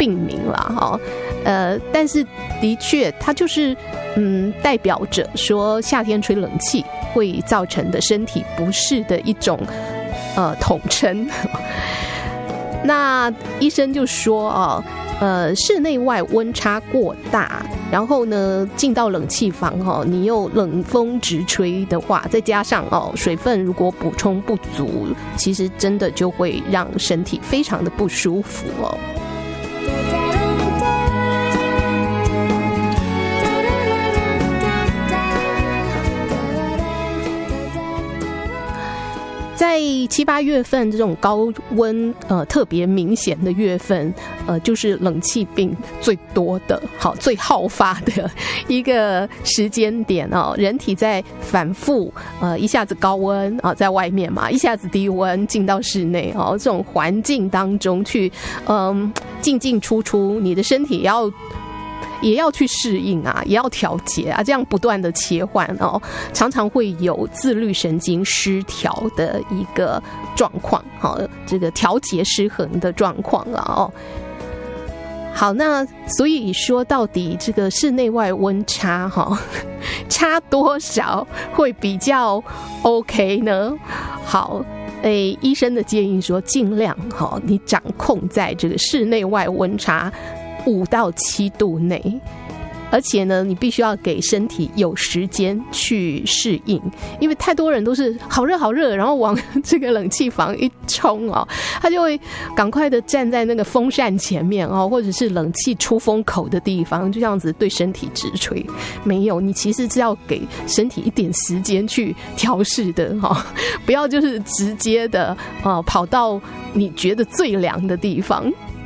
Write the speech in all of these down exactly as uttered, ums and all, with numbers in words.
病名啦哈，呃，但是的确它就是嗯代表着说夏天吹冷气会造成的身体不适的一种呃统称。那医生就说啊，呃，室内外温差过大，然后呢进到冷气房哦，你又冷风直吹的话，再加上哦水分如果补充不足，其实真的就会让身体非常的不舒服哦。在七八月份这种高温呃特别明显的月份，呃就是冷气病最多的，好最好发的一个时间点哦。人体在反复呃一下子高温啊、呃、在外面嘛，一下子低温进到室内哦，这种环境当中去嗯、呃、进进出出，你的身体也要。也要去适应啊，也要调节啊，这样不断的切换哦，常常会有自律神经失调的一个状况，好，这个调节失衡的状况了哦。好，那所以说到底这个室内外温差哈，差多少会比较 OK 呢？好。诶，医生的建议说，尽量哈，你掌控在这个室内外温差五到七度内，而且呢，你必须要给身体有时间去适应，因为太多人都是好热好热，然后往这个冷气房一冲哦，他就会赶快的站在那个风扇前面哦，或者是冷气出风口的地方，就这样子对身体直吹。没有，你其实是要给身体一点时间去调试的哈、哦，不要就是直接的啊、呃、跑到你觉得最凉的地方。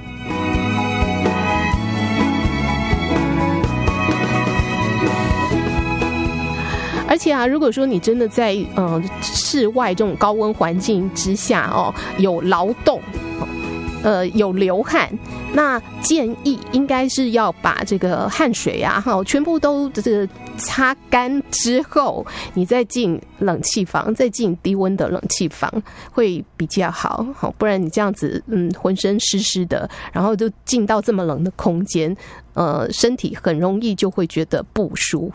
而且啊，如果说你真的在呃室外这种高温环境之下哦，有劳动，呃有流汗，那建议应该是要把这个汗水啊哈全部都这个擦干之后，你再进冷气房，再进低温的冷气房会比较好，好，不然你这样子嗯浑身湿湿的，然后就进到这么冷的空间，呃身体很容易就会觉得不舒